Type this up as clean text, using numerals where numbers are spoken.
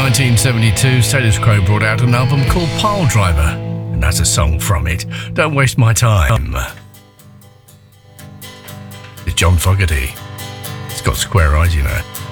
1972, Status Quo brought out an album called Pile Driver, and that's a song from it. Don't Waste My Time. It's John Fogerty. He's got square eyes, you know.